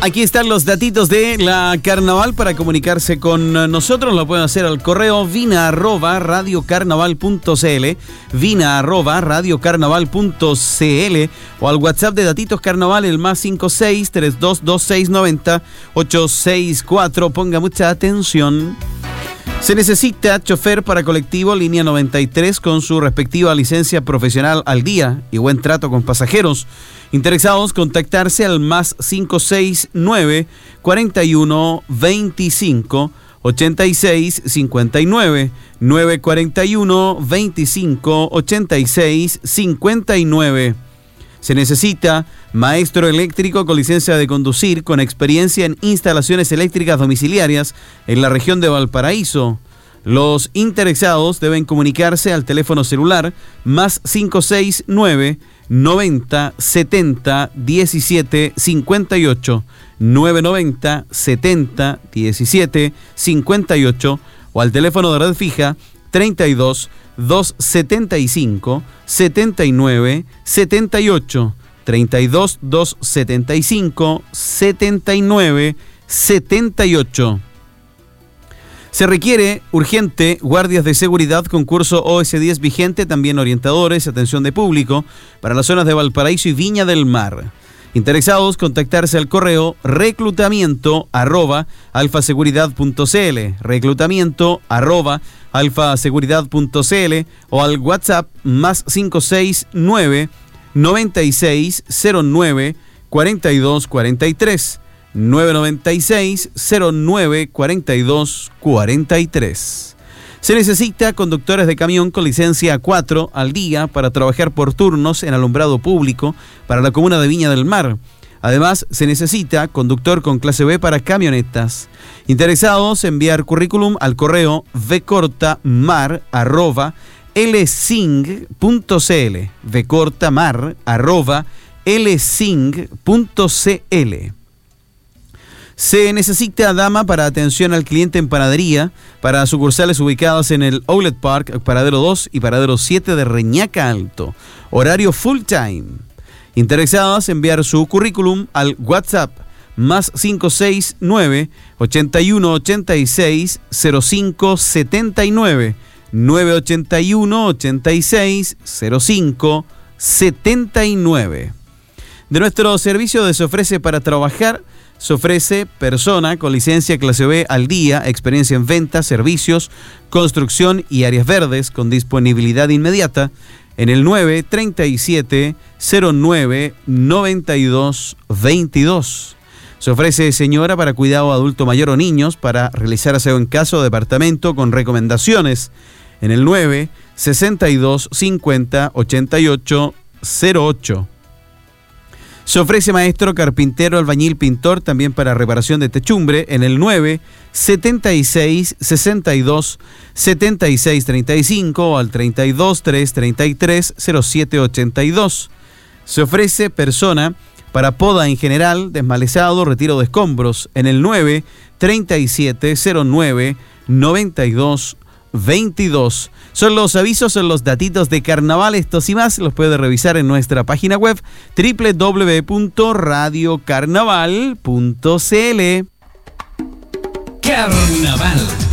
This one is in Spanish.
Aquí están los datitos de la Carnaval para comunicarse con nosotros. Lo pueden hacer al correo vina@radiocarnaval.cl, vina@radiocarnaval.cl, o al WhatsApp de Datitos Carnaval, el +56 322690 864. Ponga mucha atención. Se necesita chofer para colectivo línea 93 con su respectiva licencia profesional al día y buen trato con pasajeros. Interesados, contactarse al +569 41 25 86 59 941 25 86 59. Se necesita maestro eléctrico con licencia de conducir, con experiencia en instalaciones eléctricas domiciliarias en la región de Valparaíso. Los interesados deben comunicarse al teléfono celular +569 90 70 17 58 990 70 17 58, o al teléfono de red fija 32 275 79 78, 32 275 79 78. Se requiere urgente guardias de seguridad, concurso OS10 vigente, también orientadores, atención de público para las zonas de Valparaíso y Viña del Mar. Interesados, contactarse al correo reclutamiento@alfaseguridad.cl, reclutamiento@alfaseguridad.cl, o al WhatsApp +569 96 09 42 43. 996 09 42 43. Se necesita conductores de camión con licencia 4 al día para trabajar por turnos en alumbrado público para la comuna de Viña del Mar. Además, se necesita conductor con clase B para camionetas. Interesados, enviar currículum al correo vcortamar@lsing.cl, vcortamar@lsing.cl. Se necesita dama para atención al cliente en panadería para sucursales ubicadas en el Outlet Park, Paradero 2 y Paradero 7 de Reñaca Alto. Horario full time. Interesadas, enviar su currículum al WhatsApp +569 81 86 05 79 981 86 05 79. De nuestro servicio de Se Ofrece para Trabajar, se ofrece persona con licencia clase B al día, experiencia en ventas, servicios, construcción y áreas verdes, con disponibilidad inmediata en el 937 09 92 22. Se ofrece señora para cuidado adulto mayor o niños, para realizar aseo en casa o departamento con recomendaciones en el 9 62 50 88 08. Se ofrece maestro, carpintero, albañil, pintor, también para reparación de techumbre en el 9 76 62 76 35 o al 32 333 07 82. Se ofrece persona para poda en general, desmalezado, retiro de escombros en el 9 37 09 92 22. Son los avisos, son los datitos de carnaval. Estos y más los puede revisar en nuestra página web www.radiocarnaval.cl. Carnaval.